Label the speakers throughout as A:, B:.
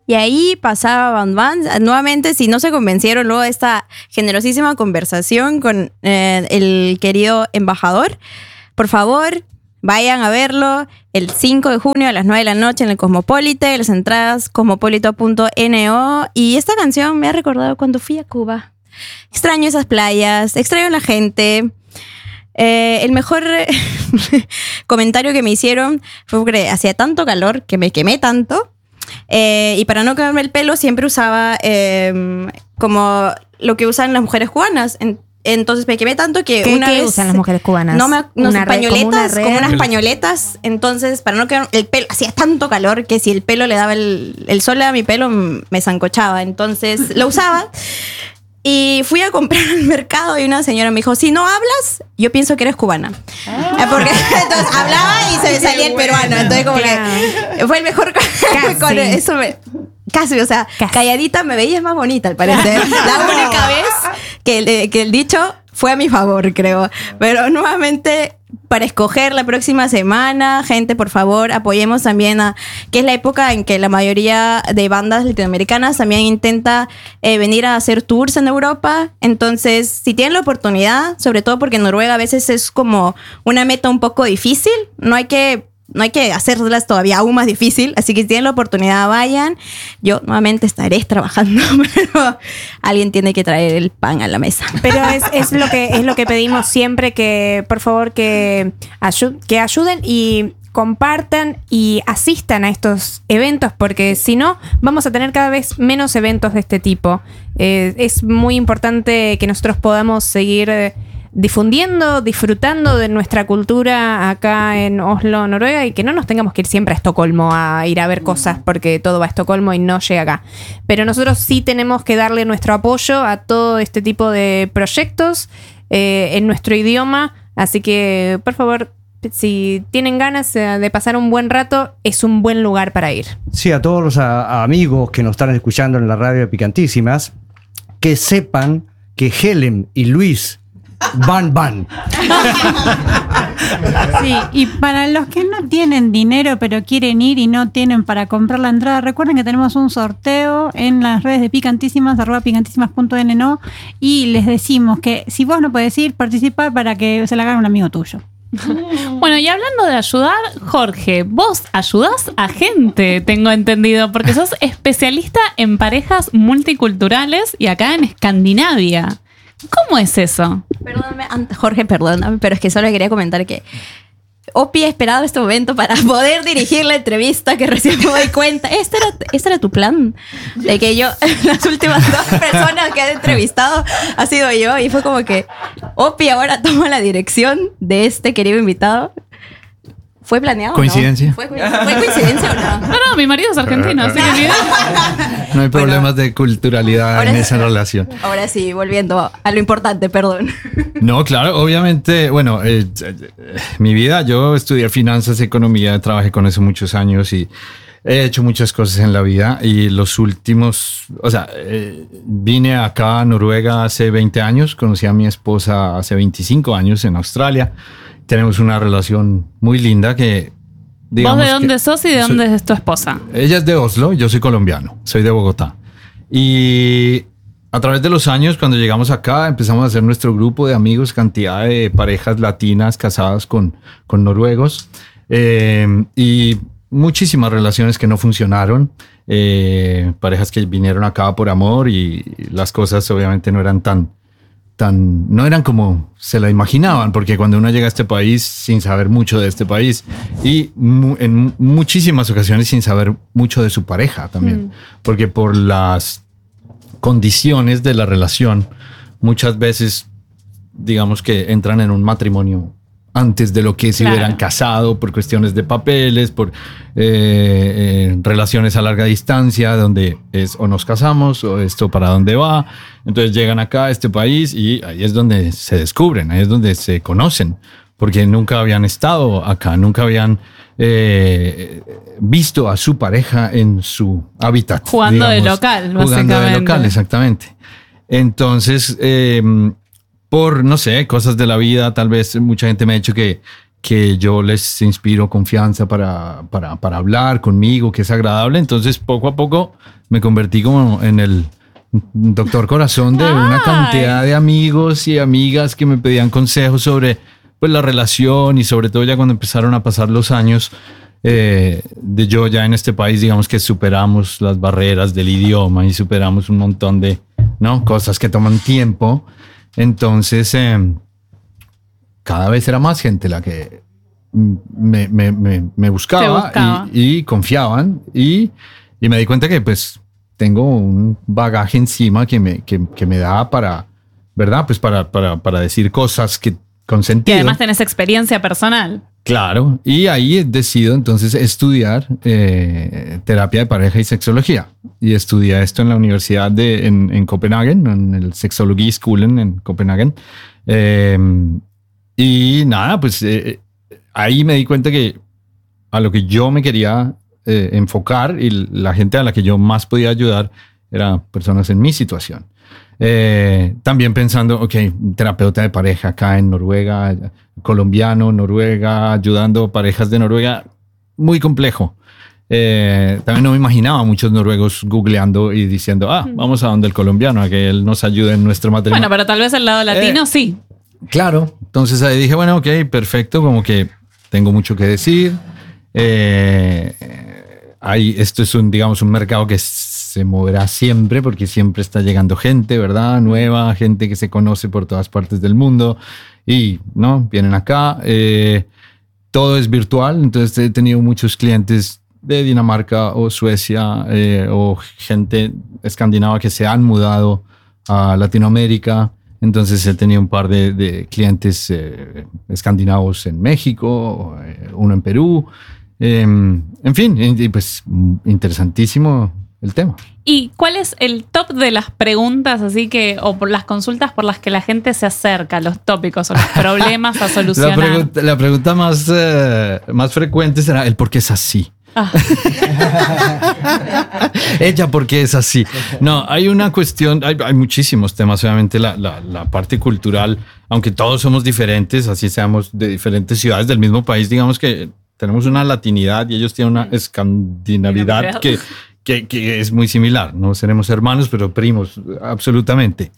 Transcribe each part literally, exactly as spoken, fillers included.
A: y ahí pasaba Bam Bam. Nuevamente, si no se convencieron luego de esta generosísima conversación con eh, el querido embajador, por favor, vayan a verlo el cinco de junio a las nueve de la noche en el Cosmopolite, las entradas cosmopolito punto no. Y esta canción me ha recordado cuando fui a Cuba. Extraño esas playas, extraño a la gente. Eh, el mejor comentario que me hicieron fue porque hacía tanto calor que me quemé tanto. Eh, y para no quemarme el pelo siempre usaba eh, como lo que usan las mujeres cubanas. En, Entonces me quemé tanto que
B: ¿Qué,
A: una
B: ¿qué
A: vez...
B: usan las mujeres cubanas?
A: No, me, no
B: una
A: sé,
B: red,
A: pañoletas,
B: como, una red.
A: como unas pañoletas. Entonces, para no quedar el pelo, hacía tanto calor que si el pelo le daba el, el sol le daba mi pelo, me zancochaba. Entonces lo usaba. Y fui a comprar al mercado y una señora me dijo, si no hablas, yo pienso que eres cubana. Ah. Porque entonces hablaba y se me salía el peruano. Entonces como claro. que fue el mejor... con eso me, casi, o sea, casi. Calladita me veías más bonita al parecer. La única vez que el, que el dicho fue a mi favor, creo. Pero nuevamente, para escoger la próxima semana, gente, por favor, apoyemos también a... que es la época en que la mayoría de bandas latinoamericanas también intenta eh, venir a hacer tours en Europa. Entonces, si tienen la oportunidad, sobre todo porque Noruega a veces es como una meta un poco difícil, no hay que... No hay que hacerlas todavía aún más difícil, así que si tienen la oportunidad, vayan. Yo nuevamente estaré trabajando, pero alguien tiene que traer el pan a la mesa.
B: Pero es, es, lo, que, es lo que pedimos siempre, que por favor que, ayu- que ayuden y compartan y asistan a estos eventos, porque si no, vamos a tener cada vez menos eventos de este tipo. Eh, es muy importante que nosotros podamos seguir... Eh, difundiendo, disfrutando de nuestra cultura acá en Oslo, Noruega, y que no nos tengamos que ir siempre a Estocolmo a ir a ver cosas porque todo va a Estocolmo y no llega acá. Pero nosotros sí tenemos que darle nuestro apoyo a todo este tipo de proyectos eh, en nuestro idioma, así que por favor, si tienen ganas de pasar un buen rato, es un buen lugar para ir.
C: Sí, a todos los a, a amigos que nos están escuchando en la radio de Picantísimas, que sepan que Helen y Luis van, van.
D: Sí, y para los que no tienen dinero pero quieren ir y no tienen para comprar la entrada, recuerden que tenemos un sorteo en las redes de Picantísimas, arroba picantísimas punto no, y les decimos que si vos no podés ir, participa para que se la haga un amigo tuyo.
E: Bueno, y hablando de ayudar, Jorge, vos ayudás a gente, tengo entendido, porque sos especialista en parejas multiculturales y acá en Escandinavia. ¿Cómo es eso?
A: Perdóname, Jorge, perdóname, pero es que solo quería comentar que Opi ha esperado este momento para poder dirigir la entrevista, que recién me doy cuenta. ¿Este era, este era tu plan? De que yo, las últimas dos personas que he entrevistado ha sido yo, y fue como que Opi ahora toma la dirección de este querido invitado. ¿Fue planeado?
F: ¿Coincidencia?
A: ¿No? ¿Fue, ¿Fue coincidencia o no?
E: No, no, mi marido es argentino, así que ni idea.
F: No hay problemas bueno, de culturalidad en
A: sí,
F: esa relación.
A: Ahora sí, volviendo a lo importante, perdón.
F: No, claro, obviamente, bueno, eh, eh, mi vida, yo estudié finanzas, economía, trabajé con eso muchos años y he hecho muchas cosas en la vida, y los últimos, o sea, eh, vine acá a Noruega hace veinte años, conocí a mi esposa hace veinticinco años en Australia. Tenemos una relación muy linda que...
E: ¿Vos de dónde sos y de dónde soy, es tu esposa?
F: Ella es de Oslo, yo soy colombiano, soy de Bogotá. Y a través de los años, cuando llegamos acá, empezamos a hacer nuestro grupo de amigos, cantidad de parejas latinas casadas con, con noruegos, eh, y muchísimas relaciones que no funcionaron, eh, parejas que vinieron acá por amor y las cosas obviamente no eran tan... Tan, no eran como se la imaginaban, porque cuando uno llega a este país sin saber mucho de este país y mu- en muchísimas ocasiones sin saber mucho de su pareja también, mm. porque por las condiciones de la relación muchas veces digamos que entran en un matrimonio antes de lo que se claro. hubieran casado por cuestiones de papeles, por eh, eh, relaciones a larga distancia, donde es o nos casamos o esto para dónde va. Entonces llegan acá a este país y ahí es donde se descubren, ahí es donde se conocen, porque nunca habían estado acá, nunca habían eh, visto a su pareja en su hábitat.
E: Jugando
F: digamos,
E: de local, básicamente.
F: Jugando de local, exactamente. Entonces... Eh, por, no sé, cosas de la vida, tal vez mucha gente me ha dicho que, que yo les inspiro confianza para, para, para hablar conmigo, que es agradable. Entonces, poco a poco me convertí como en el doctor corazón de una
E: Ay.
F: cantidad de amigos y amigas que me pedían consejos sobre pues, la relación y sobre todo ya cuando empezaron a pasar los años eh, de yo ya en este país, digamos que superamos las barreras del idioma y superamos un montón de ¿no? cosas que toman tiempo. Entonces, eh, cada vez era más gente la que me, me, me, me buscaba,
E: Te buscaba.
F: Y, y confiaban y, y me di cuenta que pues tengo un bagaje encima que me, que, que me da para, ¿verdad? Pues para, para, para decir cosas que con
E: Y
F: sentido.
E: además tenés experiencia personal.
F: Claro, y ahí decido entonces estudiar eh, terapia de pareja y sexología. Y estudié esto en la universidad de, en, en Copenhague, en el Sexology School en, en Copenhague. Eh, y nada, pues eh, ahí me di cuenta que a lo que yo me quería eh, enfocar y la gente a la que yo más podía ayudar eran personas en mi situación. Eh, también pensando, ok, terapeuta de pareja acá en Noruega, colombiano, Noruega, ayudando parejas de Noruega, muy complejo. Eh, también no me imaginaba a muchos noruegos googleando y diciendo, ah, vamos a donde el colombiano, a que él nos ayude en nuestro matrimonio.
E: Bueno, pero tal vez el lado latino
F: Eh,
E: sí.
F: Claro, entonces ahí dije, bueno, ok, perfecto, como que tengo mucho que decir. Eh, hay, esto es un, digamos, un mercado que se moverá siempre porque siempre está llegando gente, ¿verdad? Nueva, gente que se conoce por todas partes del mundo y, ¿no? Vienen acá. Eh, todo es virtual, entonces he tenido muchos clientes de Dinamarca o Suecia eh, o gente escandinava que se han mudado a Latinoamérica. Entonces he tenido un par de, de clientes eh, escandinavos en México, eh, uno en Perú. Eh, en fin, y pues interesantísimo el tema.
E: ¿Y cuál es el top de las preguntas, así que, o por las consultas por las que la gente se acerca, los tópicos o los problemas a
F: La
E: solucionar?
F: pregunta, la pregunta más, eh, más frecuente será el por qué es así.
E: Ah.
F: Ella, ¿por qué es así? No, hay una cuestión, hay, hay muchísimos temas, obviamente la, la, la parte cultural, aunque todos somos diferentes, así seamos de diferentes ciudades del mismo país, digamos que tenemos una latinidad y ellos tienen una escandinavidad que, que, que es muy similar, no seremos hermanos, pero primos, absolutamente.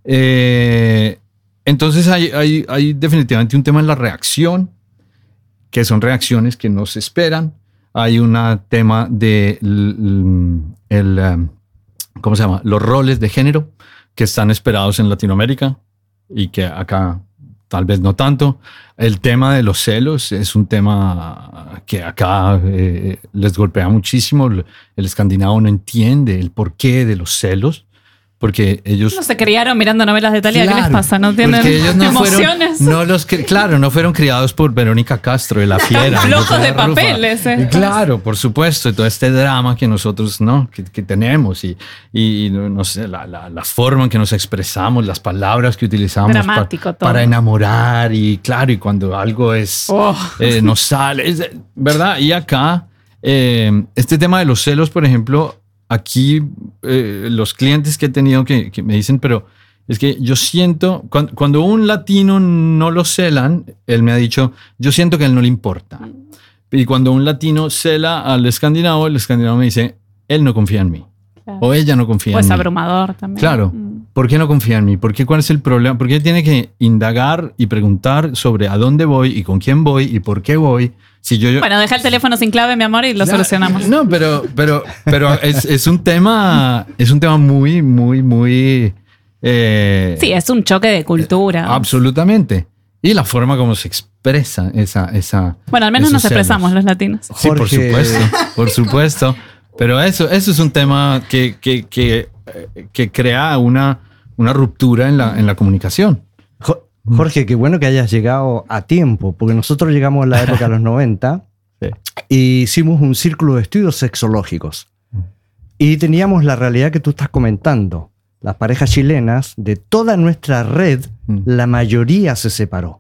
F: Eh, entonces hay, hay, hay definitivamente un tema en la reacción, que son reacciones que no se esperan. Hay un tema de el, el, ¿cómo se llama? Los roles de género que están esperados en Latinoamérica y que acá tal vez no tanto. El tema de los celos es un tema que acá eh, les golpea muchísimo. El escandinavo no entiende el porqué de los celos. Porque ellos...
E: No se criaron mirando novelas de Thalía,
F: Claro,
E: ¿qué les pasa? ¿No tienen
F: porque ellos no
E: emociones?
F: Fueron, no los, cri- claro, no fueron criados por Verónica Castro de La Fiera.
E: flojos de
F: Rufo.
E: papeles, eh.
F: Claro, por supuesto. Todo este drama que nosotros no que, que tenemos y, y no sé, la, la, la forma en que nos expresamos, las palabras que utilizamos
E: Dramático
F: pa-
E: todo.
F: para enamorar y claro, y cuando algo es
E: Oh.
F: eh, nos sale, es, ¿verdad? Y acá, eh, este tema de los celos, por ejemplo, aquí eh, los clientes que he tenido que, que me dicen, pero es que yo siento, cuando, cuando un latino no lo celan, él me ha dicho, yo siento que a él no le importa. Y cuando un latino cela al escandinavo, el escandinavo me dice, él no confía en mí.
E: Claro.
F: O ella no confía
E: O
F: en
E: es
F: mí.
E: abrumador también.
F: Claro.
E: Mm.
F: ¿Por qué no confía en mí? ¿Por qué? ¿Cuál es el problema? ¿Por qué tiene que indagar y preguntar sobre a dónde voy y con quién voy y por qué voy? Si yo, yo
E: Bueno, deja el teléfono sin clave, mi amor, y lo
F: no,
E: solucionamos.
F: No, pero, pero, pero es, es un tema, es un tema muy, muy, muy. eh,
E: Sí, es un choque de cultura.
F: Absolutamente. Y la forma como se expresa esa, esa.
E: Bueno, al menos
F: esos
E: nos
F: celos.
E: expresamos los latinos.
F: Sí, por
C: Jorge.
F: supuesto, por supuesto. Pero eso, eso es un tema que, que, que, eh, que crea una, una ruptura en la, en la comunicación.
C: Jo- Jorge, qué bueno que hayas llegado a tiempo, porque nosotros llegamos en la época de los noventa
F: Sí.
C: y hicimos un círculo de estudios sexológicos. Y teníamos la realidad que tú estás comentando. Las parejas chilenas, de toda nuestra red,
F: Mm.
C: la mayoría se separó.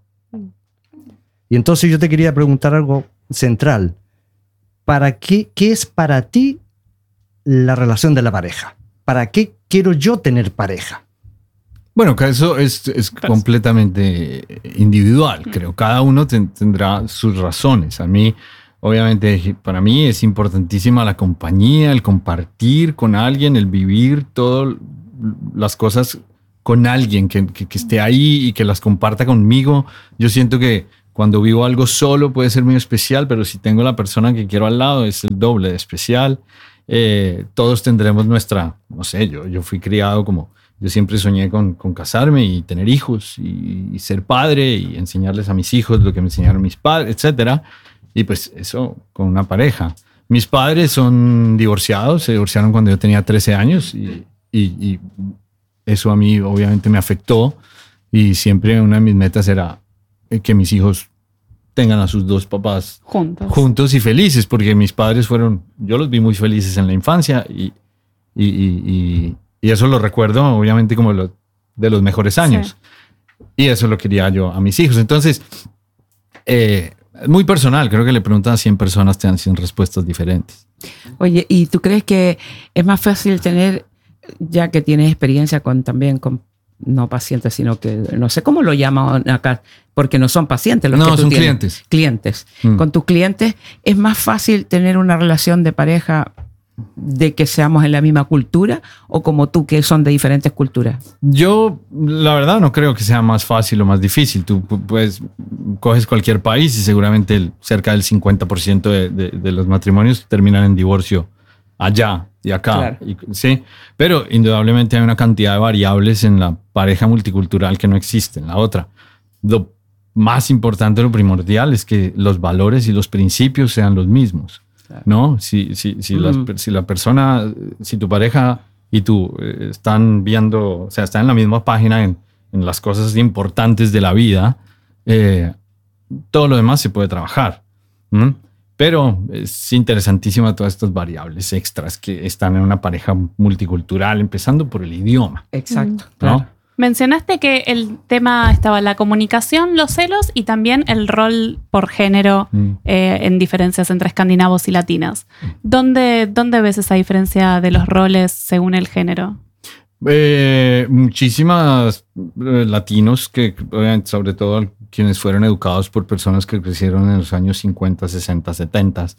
C: Y entonces yo te quería preguntar algo central. ¿Para qué, qué es para ti la relación de la pareja? ¿Para qué quiero yo tener pareja?
F: Bueno, que eso es, es completamente individual, creo. Cada uno ten, tendrá sus razones. A mí, obviamente, para mí es importantísima la compañía, el compartir con alguien, el vivir todas las cosas con alguien que, que, que esté ahí y que las comparta conmigo. Yo siento que cuando vivo algo solo puede ser muy especial, pero si tengo la persona que quiero al lado es el doble de especial. Eh, todos tendremos nuestra, no sé, yo, yo fui criado como... Yo siempre soñé con, con casarme y tener hijos y, y ser padre y enseñarles a mis hijos lo que me enseñaron mis padres, etcétera. Y pues eso con una pareja. Mis padres son divorciados, se divorciaron cuando yo tenía trece años y, y, y eso a mí obviamente me afectó y siempre una de mis metas era que mis hijos tengan a sus dos papás
E: juntos,
F: juntos y felices, porque mis padres fueron, yo los vi muy felices en la infancia y, y, y, y Y eso lo recuerdo, obviamente, como lo, de los mejores años. Sí. Y eso lo quería yo a mis hijos. Entonces, eh, muy personal. Creo que le preguntan a cien personas, te dan cien respuestas diferentes.
G: Oye, ¿y tú crees que es más fácil tener, ya que tienes experiencia con también con no pacientes, sino que no sé cómo lo llaman acá, porque no son pacientes los
F: no,
G: que tú
F: son
G: tienes.
F: clientes.
G: Clientes.
F: Mm.
G: Con tus clientes es más fácil tener una relación de pareja de que seamos en la misma cultura o como tú que son de diferentes culturas.
F: Yo, la verdad, no creo que sea más fácil o más difícil. Tú pues coges cualquier país y seguramente el, cerca del cincuenta por ciento de, de, de los matrimonios terminan en divorcio allá y acá.
G: Claro.
F: Y, sí, pero indudablemente hay una cantidad de variables en la pareja multicultural que no existe en la otra. Lo más importante, lo primordial es que los valores y los principios sean los mismos. ¿No? Si, si, si, mm. las, si la persona, si tu pareja y tú eh, están viendo, o sea, están en la misma página en, en las cosas importantes de la vida, eh, todo lo demás se puede trabajar. ¿Mm? Pero es interesantísima todas estas variables extras que están en una pareja multicultural, empezando por el idioma.
G: Exacto.
F: ¿No?
G: Claro.
E: Mencionaste que el tema estaba la comunicación, los celos y también el rol por género mm. eh, en diferencias entre escandinavos y latinos. ¿Dónde, ¿Dónde ves esa diferencia de los roles según el género?
F: Eh, muchísimas eh, latinos, que sobre todo quienes fueron educados por personas que crecieron en los años cincuenta, sesenta, setenta,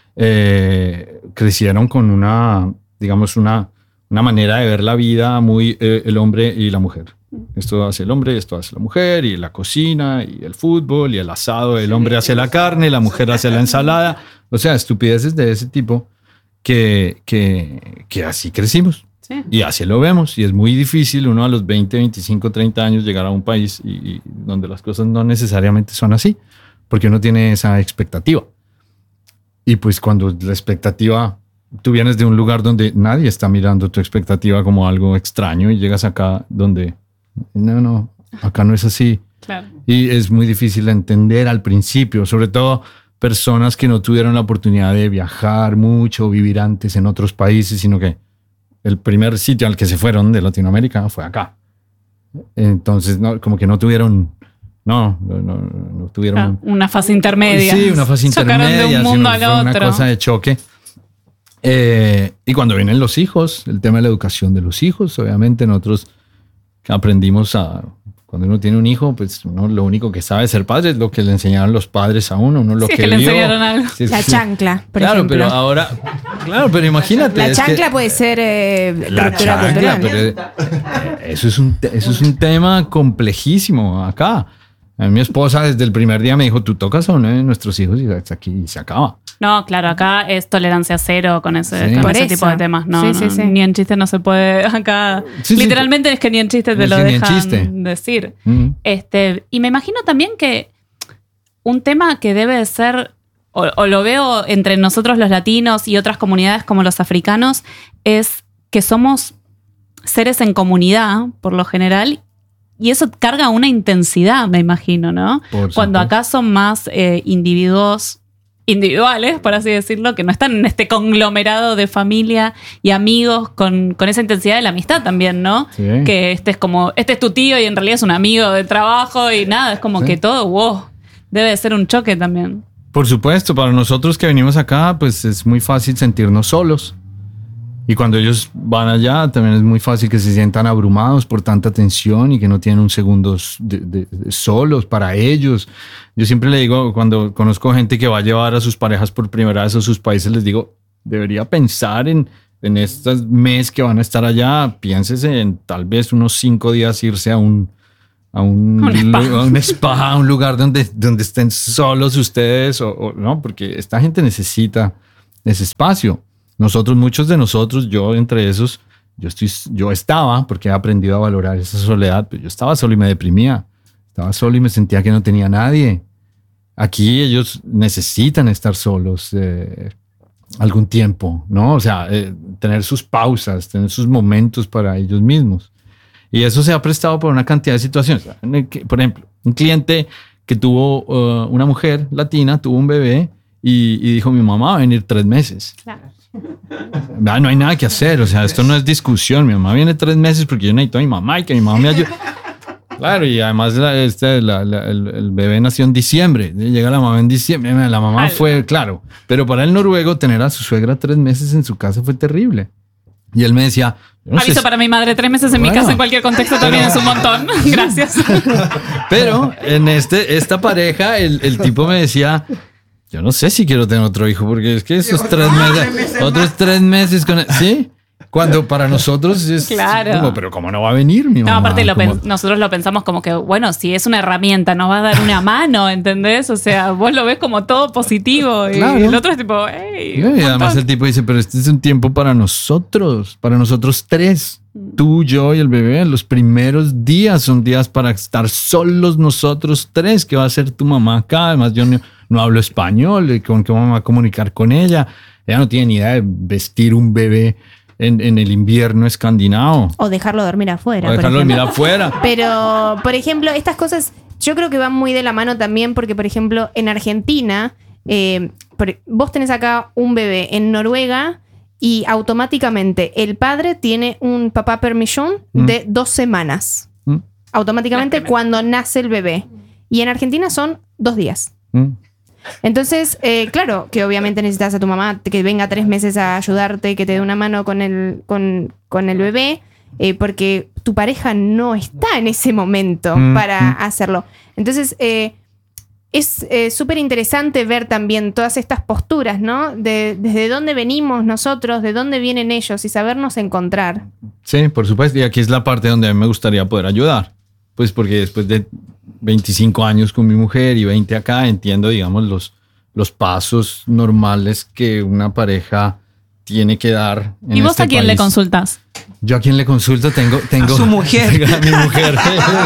F: eh, crecieron con una, digamos, una... una manera de ver la vida muy eh, el hombre y la mujer. Esto hace el hombre, esto hace la mujer, y la cocina, y el fútbol, y el asado. El hombre hace la carne, la mujer hace la ensalada. O sea, estupideces de ese tipo que, que, que así crecimos. Sí. Y así lo vemos. Y es muy difícil uno a los veinte, veinticinco, treinta años llegar a un país y, y donde las cosas no necesariamente son así, porque uno tiene esa expectativa. Y pues cuando la expectativa... Tú vienes de un lugar donde nadie está mirando tu expectativa como algo extraño y llegas acá donde, no, no, acá no es así.
E: Claro.
F: Y es muy difícil de entender al principio, sobre todo personas que no tuvieron la oportunidad de viajar mucho, vivir antes en otros países, sino que el primer sitio al que se fueron de Latinoamérica fue acá. Entonces, no, como que no tuvieron... No, no, no, no tuvieron...
E: Ah, una fase intermedia.
F: Sí, una fase intermedia.
E: Chocaron de un mundo al otro.
F: Una cosa de choque. Eh, y cuando vienen los hijos, el tema de la educación de los hijos, obviamente nosotros aprendimos a, cuando uno tiene un hijo, pues uno lo único que sabe ser padre es lo que le enseñaron los padres a uno, uno lo
E: sí,
F: que,
E: que le
F: vio.
E: enseñaron algo.
F: Sí,
B: la
F: sí.
B: chancla, por
F: claro,
B: ejemplo.
F: pero ahora, claro, pero imagínate.
B: La
F: es
B: chancla
F: que,
B: puede ser eh,
F: la
B: ruptura
F: chancla,
B: cultural.
F: pero eh, eso es un, eso es un tema complejísimo acá. A mí mi esposa desde el primer día me dijo, tú tocas a uno de nuestros hijos y hasta aquí y se acaba.
E: No, claro, acá es tolerancia cero con ese,
F: Sí.
E: con
B: Por
E: ese
B: eso.
E: tipo de temas. No,
B: Sí,
E: no,
B: sí, sí.
E: Ni en chiste no se puede acá.
F: Sí, sí,
E: literalmente es que ni en chiste te
F: es
E: lo
F: que ni en
E: dejan
F: chiste.
E: decir.
F: Mm.
E: Este, y me imagino también que un tema que debe de ser, o, o lo veo entre nosotros los latinos y otras comunidades como los africanos, es que somos seres en comunidad, por lo general, y eso carga una intensidad, me imagino, ¿no?
F: Por
E: Cuando
F: supuesto.
E: acá son más eh, individuos individuales, por así decirlo, que no están en este conglomerado de familia y amigos con, con esa intensidad de la amistad también, ¿no?
F: Sí.
E: Que este es como, este es tu tío y en realidad es un amigo de trabajo y nada, es como
F: Sí.
E: que todo, wow, debe de ser un choque también.
F: Por supuesto, para nosotros que venimos acá, pues es muy fácil sentirnos solos. Y cuando ellos van allá, también es muy fácil que se sientan abrumados por tanta tensión y que no tienen un segundo de, de, de solos para ellos. Yo siempre le digo, cuando conozco gente que va a llevar a sus parejas por primera vez a sus países, les digo, debería pensar en, en estos meses que van a estar allá. Piénsese en tal vez unos cinco días irse a un, a un,
E: un spa,
F: a un, spa, a un lugar donde, donde estén solos ustedes, o, o, no, porque esta gente necesita ese espacio. Nosotros, muchos de nosotros, yo entre esos, yo, estoy, yo estaba, porque he aprendido a valorar esa soledad, pero yo estaba solo y me deprimía. Estaba solo y me sentía que no tenía nadie. Aquí ellos necesitan estar solos eh, algún tiempo, ¿no? O sea, eh, tener sus pausas, tener sus momentos para ellos mismos. Y eso se ha prestado por una cantidad de situaciones. Por ejemplo, un cliente que tuvo uh, una mujer latina, tuvo un bebé y, y dijo, mi mamá va a venir tres meses. Claro. No hay nada que hacer, o sea, esto no es discusión. Mi mamá viene tres meses porque yo necesito a mi mamá y que mi mamá me ayude. Claro, y además la, este, la, la, el, el bebé nació en diciembre. Llega la mamá en diciembre. La mamá fue, claro. Pero para el noruego, tener a su suegra tres meses en su casa fue terrible. Y él me decía... No
E: Aviso sé, para mi madre, tres meses en bueno, mi casa en cualquier contexto también pero, es un montón. Gracias.
F: Pero en este, esta pareja, el, el tipo me decía... Yo no sé si quiero tener otro hijo, porque es que esos tres meses, otros tres meses con... ¿Sí? Cuando para nosotros es
E: claro.
F: como, pero ¿cómo no va a venir mi mamá?
E: No, aparte lo
F: como...
E: nosotros lo pensamos como que, bueno, si es una herramienta, nos va a dar una mano, ¿entendés? O sea, vos lo ves como todo positivo y claro. El otro es tipo, hey.
F: Y además el tipo dice, pero este es un tiempo para nosotros, para nosotros tres. Tú, yo y el bebé, los primeros días son días para estar solos nosotros tres. ¿Qué va a hacer tu mamá acá? Además, yo no, no hablo español. ¿Con qué vamos a comunicar con ella? Ella no tiene ni idea de vestir un bebé en, en el invierno escandinavo.
A: O dejarlo dormir afuera.
F: O dejarlo dormir afuera.
A: Pero, por ejemplo, estas cosas yo creo que van muy de la mano también porque, por ejemplo, en Argentina, eh, por, vos tenés acá un bebé en Noruega... Y automáticamente el padre tiene un papá permission mm. de dos semanas. Mm. Automáticamente cuando nace el bebé. Y en Argentina son dos días. Mm. Entonces, eh, claro, que obviamente necesitas a tu mamá que venga tres meses a ayudarte, que te dé una mano con el, con, con el bebé, eh, porque tu pareja no está en ese momento mm. para mm. hacerlo. Entonces, eh, es súper eh, interesante ver también todas estas posturas, ¿no? De, desde dónde venimos nosotros, de dónde vienen ellos y sabernos encontrar.
F: Sí, por supuesto. Y aquí es la parte donde a mí me gustaría poder ayudar. Pues porque después de veinticinco años con mi mujer y veinte acá, entiendo, digamos, los, los pasos normales que una pareja tiene que dar en
E: ¿Y vos
F: este
E: a quién
F: país.
E: le consultas?
F: Yo a quién le consulto tengo... tengo
G: a su mujer.
F: A mi mujer.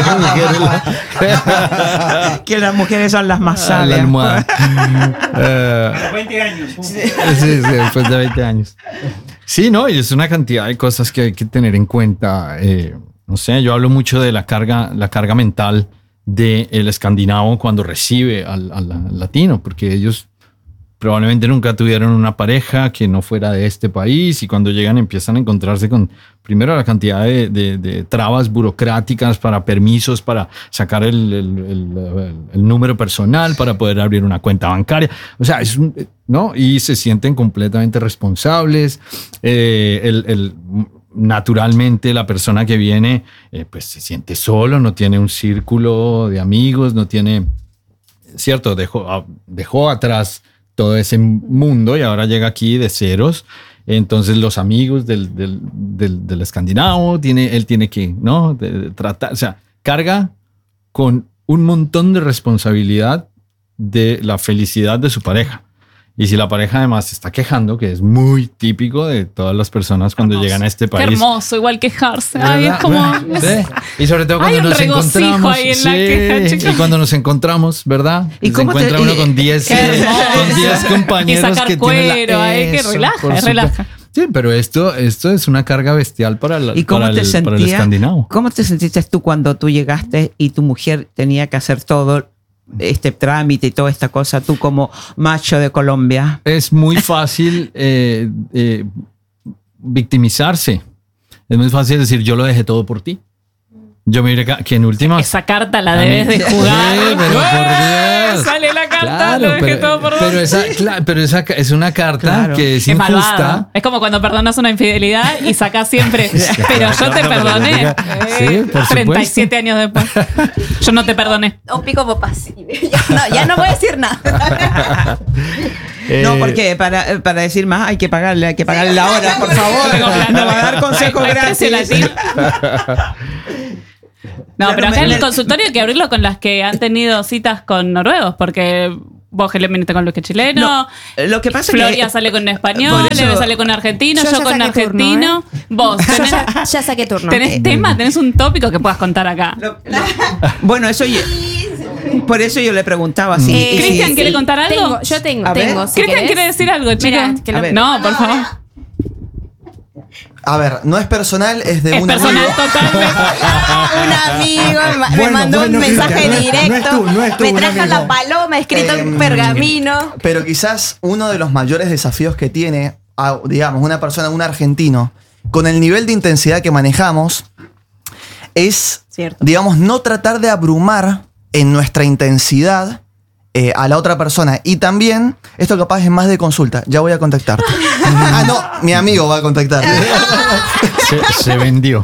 G: Que las mujeres son las más
F: sabias. La almohada.
H: uh, veinte años.
F: Sí, sí, después de veinte años. Sí, no, y es una cantidad de cosas que hay que tener en cuenta. Eh, no sé, yo hablo mucho de la carga, la carga mental del escandinavo cuando recibe al, al, al latino, porque ellos... probablemente nunca tuvieron una pareja que no fuera de este país y cuando llegan empiezan a encontrarse con, primero, la cantidad de, de, de trabas burocráticas para permisos, para sacar el, el, el, el número personal, para poder abrir una cuenta bancaria. O sea, es un, ¿no? Y se sienten completamente responsables. Eh, el, el, naturalmente, la persona que viene eh, pues se siente solo, no tiene un círculo de amigos, no tiene... Cierto, dejó, dejó atrás todo ese mundo y ahora llega aquí de ceros. Entonces los amigos del, del, del, del escandinavo, tiene, él tiene que, ¿no? De, de tratar, o sea, carga con un montón de responsabilidad de la felicidad de su pareja. Y si la pareja además se está quejando, que es muy típico de todas las personas cuando hermoso. Llegan a este país.
E: Qué hermoso, igual quejarse. Ay, es como...
F: ¿Sí? Y sobre todo cuando nos encontramos. Ahí en sí, la queja, y cuando nos encontramos, ¿verdad? ¿Y cómo se encuentra te, uno con diez compañeros
E: y sacar
F: que
E: cuero,
F: tienen la...
E: ay, que relaja, relaja.
F: Sí, pero esto, esto es una carga bestial para, la,
G: ¿Y cómo
F: para,
G: te
F: el,
G: sentía,
F: para el escandinavo.
G: ¿Cómo te sentiste tú cuando tú llegaste y tu mujer tenía que hacer todo este trámite y toda esta cosa, tú como macho de Colombia?
F: Es muy fácil eh, eh, victimizarse. Es muy fácil decir, yo lo dejé todo por ti. Yo mire que en últimas...
E: Esa carta la
F: A mí-
E: debes de jugar.
F: Sí, pero por
E: ¡Ah!
F: Dios.
E: Sale la carta,
F: Claro,
E: lo dejé
F: pero,
E: todo por
F: pero esa, cla- pero esa ca- es una carta
G: Claro.
F: que es
E: Es malvado.
F: injusta.
E: Es como cuando perdonas una infidelidad y sacás siempre. Pero yo te perdoné.
F: Sí,
E: Eh,
F: por
E: treinta y siete años después. Yo no te perdoné.
A: O pico popas. Ya no, ya no voy a decir nada.
G: No,
F: Eh,
G: porque para, para decir más hay que pagarle, hay que pagarle la hora, por favor.
E: Tengo plata.
G: No va a dar consejos
E: Hay precio
G: gratis.
E: latino. No,
G: Claro,
E: pero acá
G: me-
E: en el
G: me-
E: consultorio hay que abrirlo con las que han tenido citas con noruegos, porque vos que le viniste con Luque chileno,
G: No, lo que pasa es
E: Floria
G: que
E: sale con un español,
G: por eso-
E: Leve sale con un argentino,
B: Yo
E: yo,
B: ya
E: con un
B: saqué turno,
E: argentino. Vos
A: Yo
E: tenés,
A: ya, ya saqué turno.
E: tenés tema, tenés un tópico que puedas contar acá.
G: bueno, eso yo, por eso yo le preguntaba si,
A: Eh,
G: y si-
E: Cristian, ¿quiere contar algo?
B: Tengo, yo tengo,
G: A ver.
B: tengo. si
E: Cristian
B: querés.
E: quiere decir algo, chicos.
B: Mira, que lo-
G: A ver.
E: No, por favor.
I: A ver, no es personal, es de
E: Es
I: un
E: personal
I: amigo.
E: totalmente.
A: Un amigo me, ma- me
C: Bueno,
A: mandó
C: bueno,
A: un mensaje
C: Cristian, no es-
A: directo.
C: no es tú, no es tú,
A: me
C: un
A: trajo
C: amigo.
A: la paloma escrito en
I: Em,
A: pergamino.
I: Pero quizás uno de los mayores desafíos que tiene, a- digamos, una persona, un argentino, con el nivel de intensidad que manejamos, es,
A: Cierto.
I: digamos, no tratar de abrumar en nuestra intensidad eh, a la otra persona. Y también, esto capaz es más de consulta, ya voy a contactarte. Ah, no, mi amigo va a contactarte.
F: se, se vendió.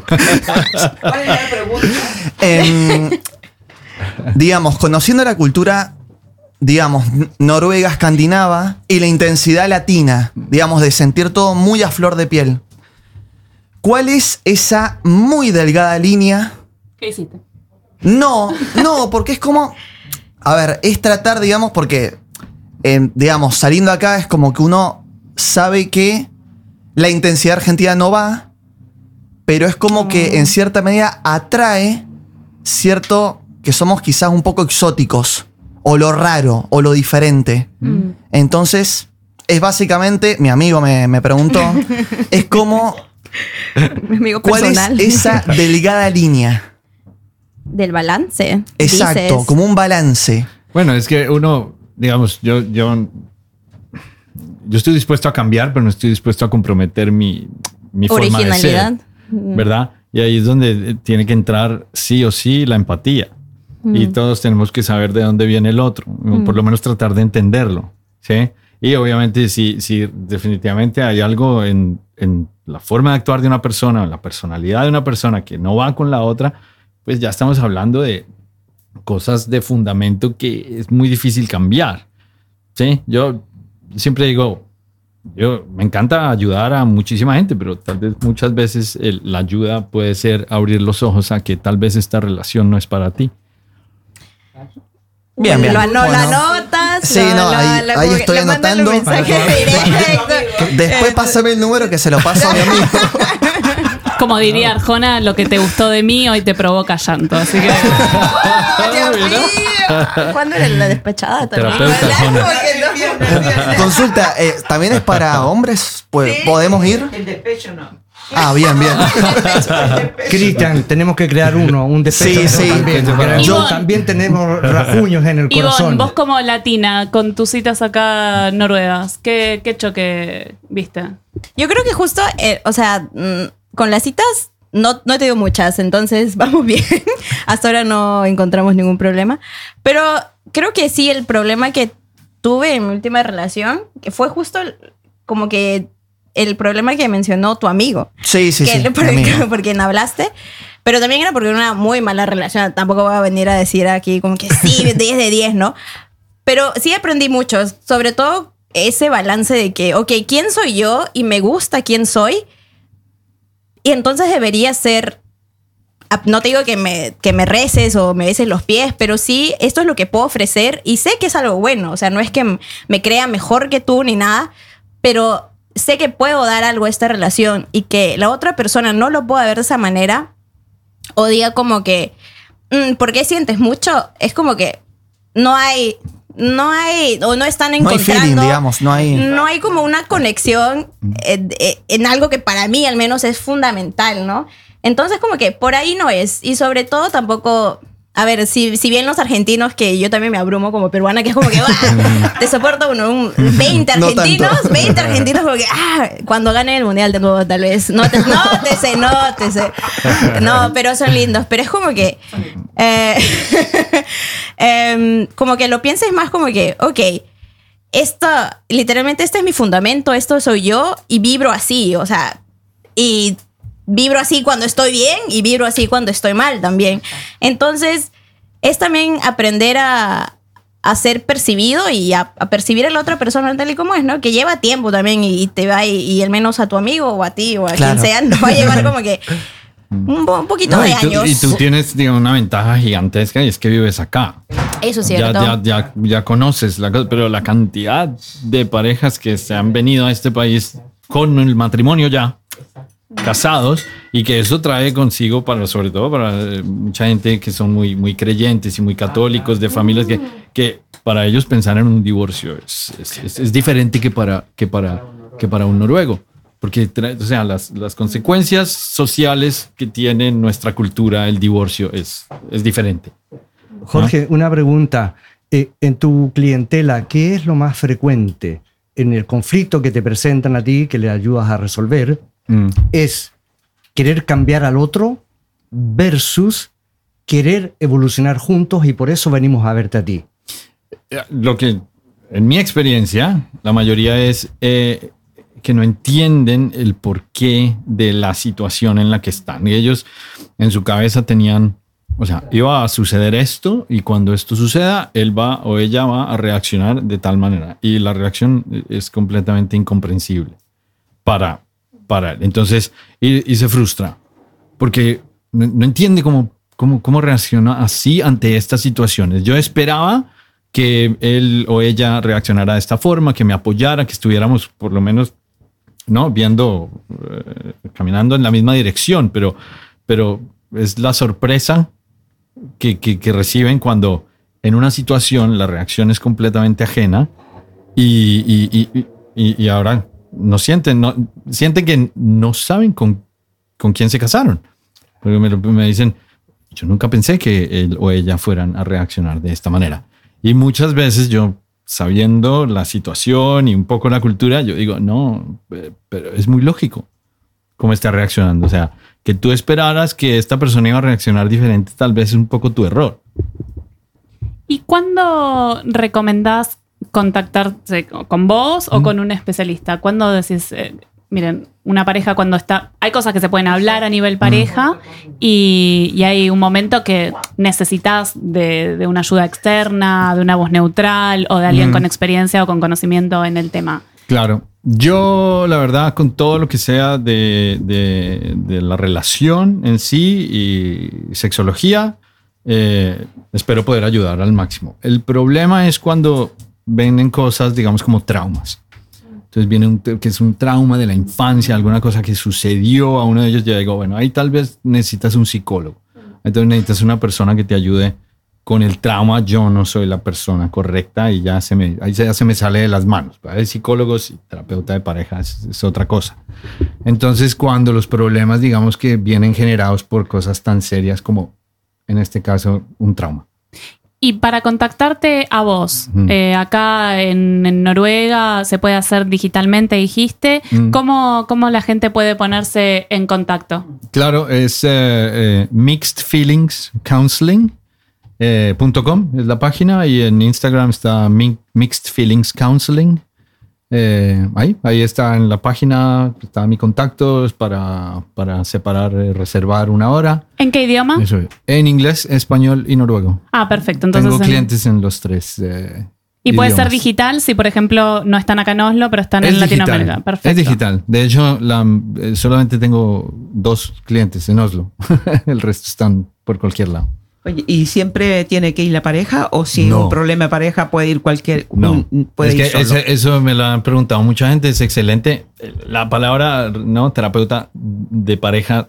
I: Em, digamos, conociendo la cultura, digamos, n- noruega, escandinava y la intensidad latina, digamos, de sentir todo muy a flor de piel. ¿Cuál es esa muy delgada línea?
E: ¿Qué hiciste?
I: No, no, porque es como, a ver, es tratar, digamos, porque, em, digamos, saliendo acá es como que uno sabe que la intensidad argentina no va, pero es como que en cierta medida atrae cierto que somos quizás un poco exóticos, o lo raro, o lo diferente. Entonces, es básicamente, mi amigo me, me preguntó, es como,
A: Mi amigo
I: ¿cuál
A: personal.
I: es esa delgada línea?
A: Del balance.
I: Exacto,
A: dices.
I: como un balance.
F: Bueno, es que uno, digamos, yo, yo, yo estoy dispuesto a cambiar, pero no estoy dispuesto a comprometer mi, mi forma de ser.
A: Originalidad.
F: ¿Verdad? Y ahí es donde tiene que entrar sí o sí la empatía. Y todos tenemos que saber de dónde viene el otro, o por lo menos tratar de entenderlo, ¿sí? Y obviamente si, si definitivamente hay algo en, en la forma de actuar de una persona, en la personalidad de una persona que no va con la otra, pues ya estamos hablando de cosas de fundamento que es muy difícil cambiar, ¿sí? Yo siempre digo, yo me encanta ayudar a muchísima gente, pero tal vez muchas veces el- la ayuda puede ser abrir los ojos a que tal vez esta relación no es para ti.
I: Bien, bien.
A: Lo, ano- lo
I: Bueno.
A: anotas.
I: Sí,
A: lo-
I: no,
A: lo-
I: ahí-
A: lo-
I: ahí
A: como que
I: estoy
A: le mandan
I: anotando.
A: un mensaje directo.
I: Después pásame el número que se lo paso a mi amigo.
E: Como diría Arjona, lo que te gustó de mí hoy te provoca llanto. Así que
A: Dios mío. ¿Cuándo era la despechada? también?
F: Terapeuta Arjona.
A: Como que
I: Consulta, eh, ¿también es para hombres? Pues, ¿podemos ir?
G: El despecho no.
I: Ah, bien, bien.
C: Cristian, tenemos que crear uno, un despecho.
I: Sí, sí.
C: También, porque
E: Yo-
C: yo también tenemos rajuños en el
E: Ivonne,
C: corazón.
E: vos como latina, con tus citas acá noruegas, ¿qué, qué choque viste?
A: Yo creo que justo, eh, o sea, mm, con las citas no, no he tenido muchas, entonces vamos bien. Hasta ahora no encontramos ningún problema. Pero creo que sí, el problema que tuve en mi última relación, que fue justo el- como que el problema que mencionó tu amigo.
I: Sí, sí,
A: que,
I: sí.
A: por,
I: mi amigo.
A: por quien hablaste. Pero también era porque era una muy mala relación. Tampoco voy a venir a decir aquí como que sí, diez de diez, ¿no? Pero sí aprendí mucho. Sobre todo ese balance de que, ok, ¿quién soy yo? Y me gusta quién soy. Y entonces debería ser... No te digo que me, que me reces o me beses los pies, pero sí, esto es lo que puedo ofrecer y sé que es algo bueno. O sea, no es que m- me crea mejor que tú ni nada, pero sé que puedo dar algo a esta relación y que la otra persona no lo pueda ver de esa manera o diga como que, mm, ¿por qué sientes mucho? Es como que no hay, no hay, o no están
I: No hay
A: encontrando.
I: feeling, digamos, no hay...
A: No hay como una conexión eh, eh, en algo que para mí al menos es fundamental, ¿no? Entonces como que por ahí no es. Y sobre todo tampoco a ver, si, si bien los argentinos, que yo también me abrumo como peruana, que es como que, ¡ah! Te soporto uno, un veinte
I: No
A: argentinos,
I: tanto.
A: veinte argentinos, como que, ¡ah! Cuando gane el mundial tengo tal vez, nótese, nótese, nótese. No, pero son lindos, pero es como que, eh, em, como que lo pienses más como que, ok, esto, literalmente este es mi fundamento, esto soy yo y vibro así, o sea, y vibro así cuando estoy bien y vibro así cuando estoy mal también. Entonces, es también aprender a, a ser percibido y a, a percibir a la otra persona tal y como es, ¿no? Que lleva tiempo también y, y te va, y, y al menos a tu amigo o a ti o a
I: Claro.
A: quien sea, nos va a llevar como que un, po- un poquito
F: No,
A: de
F: y, tú,
A: años.
F: y tú tienes, digamos, una ventaja gigantesca y es que vives acá.
A: Eso es
F: Ya,
A: cierto.
F: ya, ya, ya conoces la cosa, pero la cantidad de parejas que se han venido a este país con el matrimonio ya, casados, y que eso trae consigo, para, sobre todo para eh, mucha gente que son muy, muy creyentes y muy católicos, de familias que, que para ellos pensar en un divorcio es, es, es- es diferente que para, que, para, que para un noruego. Porque trae- o sea, las, las consecuencias sociales que tiene nuestra cultura, el divorcio, es, es diferente.
C: Jorge, una pregunta. Eh, en tu clientela, ¿qué es lo más frecuente en el conflicto que te presentan a ti, que le ayudas a resolver?
F: Mm.
C: ¿Es querer cambiar al otro versus querer evolucionar juntos y por eso venimos a verte a ti?
F: Lo que, en mi experiencia, la mayoría es eh, que no entienden el porqué de la situación en la que están. Y ellos en su cabeza tenían, o sea, iba a suceder esto y cuando esto suceda, él va o ella va a reaccionar de tal manera. Y la reacción es completamente incomprensible para, para él. Entonces, y, y se frustra porque no, no entiende cómo, cómo, cómo reacciona así ante estas situaciones. Yo esperaba que él o ella reaccionara de esta forma, que me apoyara, que estuviéramos por lo menos, ¿no? Viendo, eh, caminando en la misma dirección, pero, pero es la sorpresa que, que, que reciben cuando en una situación la reacción es completamente ajena y, y, y, y, y ahora no sienten, no, sienten que no saben con, con quién se casaron. Porque me, me dicen, yo nunca pensé que él o ella fueran a reaccionar de esta manera. Y muchas veces yo, sabiendo la situación y un poco la cultura, yo digo, no, pero es muy lógico cómo está reaccionando. O sea, que tú esperaras que esta persona iba a reaccionar diferente, tal vez es un poco tu error.
E: ¿Y cuándo recomendás contactarse con vos o con un especialista? ¿Cuándo decís, eh, miren, una pareja cuando está... Hay cosas que se pueden hablar a nivel pareja y, y hay un momento que necesitas de, de una ayuda externa, de una voz neutral o de alguien
F: Mm.
E: con experiencia o con conocimiento en el tema?
F: Claro. Yo, la verdad, con todo lo que sea de, de, de la relación en sí y sexología, eh, espero poder ayudar al máximo. El problema es cuando vienen cosas, digamos, como traumas. Entonces viene un, que es un trauma de la infancia, alguna cosa que sucedió a uno de ellos. Ya digo, bueno, ahí tal vez necesitas un psicólogo. Entonces necesitas una persona que te ayude con el trauma. Yo no soy la persona correcta y ya se me, ahí ya se me sale de las manos. Hay psicólogos y terapeuta de pareja, es, es otra cosa. Entonces cuando los problemas, digamos, que vienen generados por cosas tan serias como, en este caso, un trauma.
E: Y para contactarte a vos,
F: Mm.
E: eh, acá en, en Noruega se puede hacer digitalmente, dijiste.
F: Mm.
E: ¿Cómo, ¿Cómo la gente puede ponerse en contacto?
F: Claro, es eh, eh, mixed feelings counseling punto com es la página y en Instagram está mi- Mixed Feelings Counseling. Eh, ahí, ahí está en la página, está mi contacto es para, para separar, eh, reservar una hora.
E: ¿En qué idioma?
F: Eso es. En inglés, español y noruego.
E: Ah, perfecto. Entonces,
F: Tengo
E: en-
F: clientes en los tres. eh,
E: y puede ser
F: idiomas.
E: digital si, por ejemplo, no están acá en Oslo, pero están
F: Es
E: en Latinoamérica.
F: digital,
E: Perfecto.
F: es digital. De hecho, la, eh, solamente tengo dos clientes en Oslo. El resto están por cualquier lado.
G: Oye, ¿y siempre tiene que ir la pareja o si
F: No.
G: un problema de pareja puede ir cualquier...
F: No,
G: un- puede
F: es
G: ir
F: que
G: solo?
F: ese- eso me lo han preguntado mucha gente, es excelente. La palabra, no, terapeuta de pareja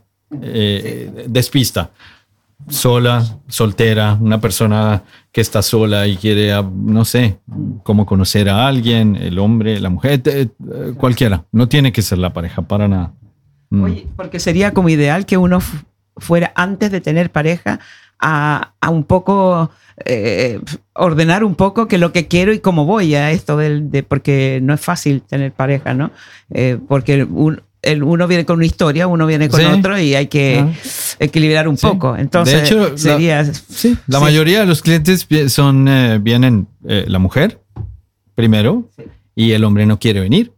F: eh, despista. Sola, soltera, una persona que está sola y quiere, ah, no sé, cómo conocer a alguien, el hombre, la mujer, eh, eh, cualquiera. No tiene que ser la pareja para nada. Mm.
G: Oye, porque sería como ideal que uno fu- fuera antes de tener pareja a, a un poco eh, ordenar un poco que lo que quiero y cómo voy a esto del, de, porque no es fácil tener pareja, ¿no? Eh, porque un, el, uno viene con una historia, uno viene con
F: Sí.
G: otro y hay que
F: Ah.
G: equilibrar un
F: Sí.
G: poco. Entonces,
F: De hecho,
G: sería...
F: la, sí, la
G: sí.
F: mayoría de los clientes vi- son, eh, vienen eh, la mujer primero y el hombre no quiere venir.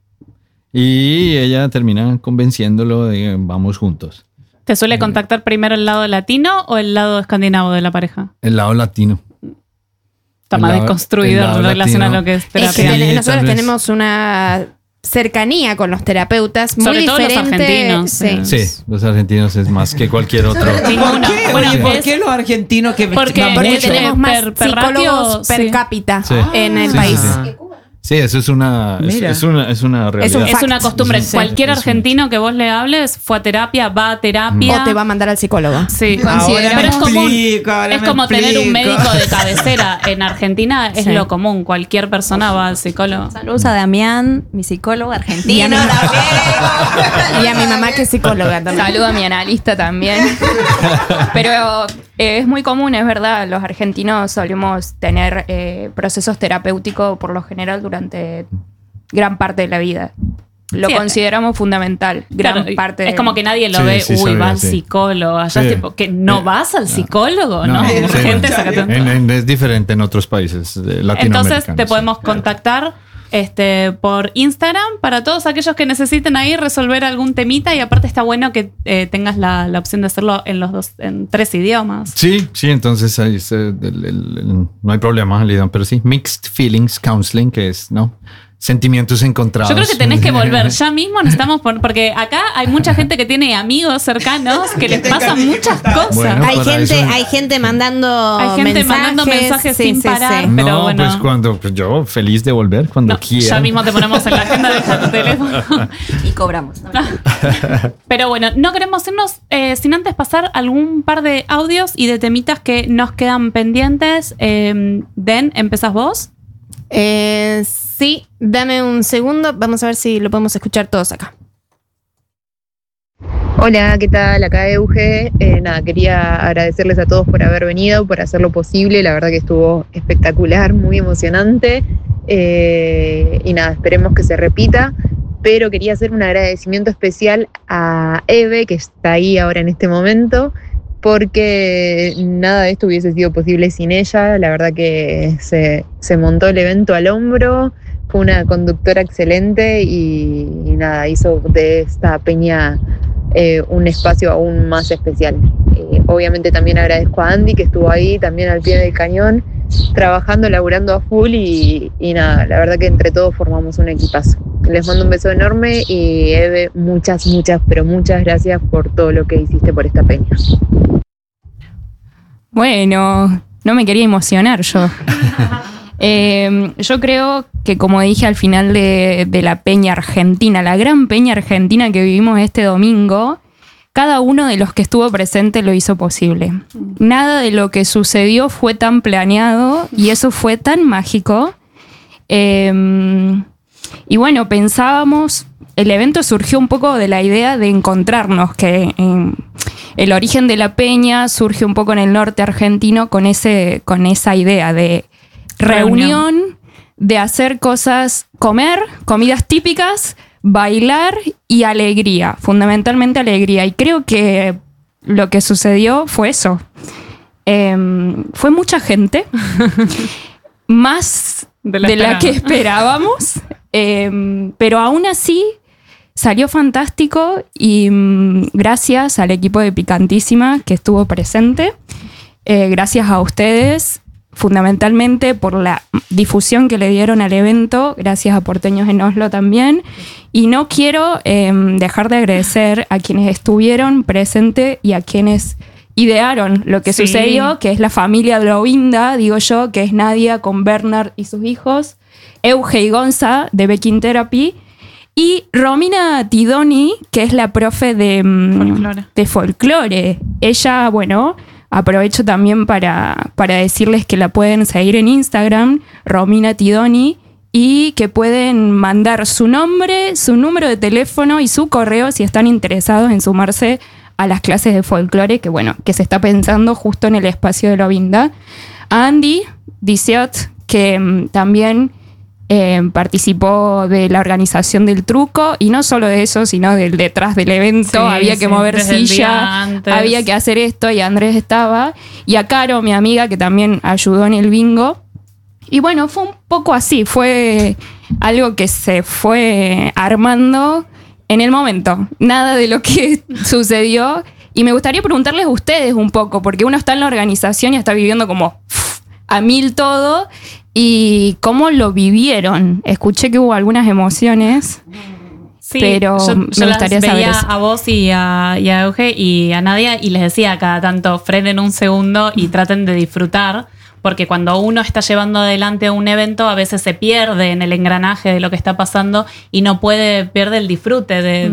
F: Y ella termina convenciéndolo de vamos juntos.
E: ¿Te suele contactar primero el lado latino o el lado escandinavo de la pareja?
F: El lado latino.
E: Está
F: El
E: más
F: lado-
E: desconstruido
F: el lado
E: en relación a
F: latino.
E: lo que es
B: Es que
E: terapia.
F: Sí,
B: ten-
F: tal
B: nosotros
F: vez.
B: tenemos una cercanía con los terapeutas muy
E: Sobre todo los
B: diferente.
E: argentinos,
B: Sí.
E: sí.
F: Sí, los argentinos es más que cualquier otro.
E: Ninguno.
G: ¿Por qué?
E: Bueno,
G: Oye, ¿por
E: es-
G: qué los argentinos que
E: Porque-
G: van
B: Porque
G: mucho?
B: tenemos más
E: Per- per ratio,
B: psicólogos per
E: sí.
B: cápita
F: Sí.
B: en el
F: Sí,
B: país.
F: sí, sí. Sí, eso es una, es,
G: Mira.
F: es una, es una realidad.
B: un
E: Es una costumbre.
F: Sí,
E: Cualquier
F: es un
E: argentino que vos le hables fue a terapia, va a terapia.
B: O te va a mandar al psicólogo.
E: Sí,
G: Ahora
E: pero
G: me
E: es común.
G: explico, ahora
E: Es
G: me
E: como tener un
G: explico.
E: médico de cabecera. En Argentina es
B: Sí.
E: lo común. Cualquier persona va al psicólogo.
A: Saludos a Damián, mi psicólogo
B: Y a,
A: argentino.
B: mi, y a mi mamá que es psicóloga también.
J: Saludo a mi analista también. Pero eh, es muy común, es verdad, los argentinos solemos tener eh, procesos terapéuticos por lo general durante gran parte de la vida. Lo
E: Sí,
J: consideramos fundamental, gran
E: Claro,
J: parte.
E: es
J: de-
E: como que nadie lo
F: Sí,
E: ve,
F: sí,
E: uy,
F: sabía,
E: va al
F: sí.
E: psicólogo. Allá
F: Sí.
E: es tipo, que no
F: Eh,
E: vas al psicólogo, ¿no?
F: No, sí,
E: Gente,
F: no.
E: sácate.
F: En- en- es diferente en otros países eh, latinoamericanos.
E: Entonces te podemos contactar este, por Instagram para todos aquellos que necesiten ahí resolver algún temita y aparte está bueno que eh, tengas la, la opción de hacerlo en los dos, en tres idiomas.
F: Sí, sí, entonces ahí es, eh, el- el- el- no hay problema, Lidón, pero sí, Mixed Feelings Counseling, que es, ¿no? Sentimientos encontrados.
E: Yo creo que tenés que volver ya mismo, necesitamos por- porque acá hay mucha gente que tiene amigos cercanos que les pasan muchas cosas.
F: Bueno,
B: hay,
F: para
B: gente,
F: eso-
B: hay gente mandando
E: Hay gente
B: mensajes,
E: mandando mensajes
B: sí,
E: sin
B: sí,
E: parar.
B: sí.
E: pero
F: no,
E: bueno.
F: pues cuando pues yo feliz de volver cuando
E: No,
F: quiera.
E: ya mismo te ponemos en la agenda de tu teléfono.
A: Y cobramos. ¿no?
E: Pero bueno, no queremos irnos eh, sin antes pasar algún par de audios y de temitas que nos quedan pendientes. Eh, Den, ¿empezás vos?
B: Eh, sí, dame un segundo. Vamos a ver si lo podemos escuchar todos acá.
K: Hola, ¿qué tal? Acá Euge. Eh, nada, quería agradecerles a todos por haber venido, por hacer lo posible. La verdad que estuvo espectacular, muy emocionante. Eh, y nada, esperemos que se repita. Pero quería hacer un agradecimiento especial a Eve, que está ahí ahora en este momento, porque nada de esto hubiese sido posible sin ella. La verdad que se, se montó el evento al hombro, fue una conductora excelente y, y nada, hizo de esta peña eh, un espacio aún más especial. Eh, obviamente también agradezco a Andy, que estuvo ahí también al pie del cañón, trabajando, laburando a full y, y nada, la verdad que entre todos formamos un equipazo. Les mando un beso enorme y Eve, muchas, muchas, pero muchas gracias por todo lo que hiciste por esta peña.
J: Bueno, no me quería emocionar yo. Eh, yo creo que, como dije al final de, de la peña argentina, la gran peña argentina que vivimos este domingo, cada uno de los que estuvo presente lo hizo posible. Nada de lo que sucedió fue tan planeado y eso fue tan mágico. Eh, y bueno, pensábamos, el evento surgió un poco de la idea de encontrarnos, que en, el origen de la peña surge un poco en el norte argentino con, ese, con esa idea de reunión, reunión, de hacer cosas, comer, comidas típicas, bailar y alegría, fundamentalmente alegría. Y creo que lo que sucedió fue eso. Eh, fue mucha gente, más de la, de la que esperábamos, eh, pero aún así salió fantástico y mm, gracias al equipo de Picantísima que estuvo presente, eh, gracias a ustedes, fundamentalmente por la difusión que le dieron al evento, gracias a Porteños en Oslo también. Y no quiero eh, dejar de agradecer a quienes estuvieron presentes y a quienes idearon lo que sí. sucedió, que es la familia Blovinda, digo yo, que es Nadia con Bernard y sus hijos, Euge y Gonza de Becking Therapy, y Romina Tidoni, que es la profe de folclore. de folclore. Ella, bueno, aprovecho también para, para decirles que la pueden seguir en Instagram, Romina Tidoni, y que pueden mandar su nombre, su número de teléfono y su correo si están interesados en sumarse a las clases de folclore, que bueno, que se está pensando justo en el espacio de la Vindad. A Andy Diciot, que mm, también eh, participó de la organización del truco, y no solo de eso, sino del detrás del evento.
E: Sí,
J: había que
E: sí,
J: mover
E: desde el día
J: silla,
E: antes.
J: había que hacer esto, y Andrés estaba. Y a Caro, mi amiga, que también ayudó en el bingo. Y bueno, fue un poco así, fue algo que se fue armando en el momento. Nada de lo que sucedió. Y me gustaría preguntarles a ustedes un poco, porque uno está en la organización y está viviendo como pff, a mil todo. ¿Y cómo lo vivieron? Escuché que hubo algunas emociones.
E: Sí,
J: pero
E: yo,
J: me
E: yo las
J: gustaría saber
E: veía
J: eso.
E: a vos y a, y a Euge y a Nadia y les decía cada tanto, frenen un segundo y traten de disfrutar, porque cuando uno está llevando adelante un evento a veces se pierde en el engranaje de lo que está pasando y no puede, pierde el disfrute de,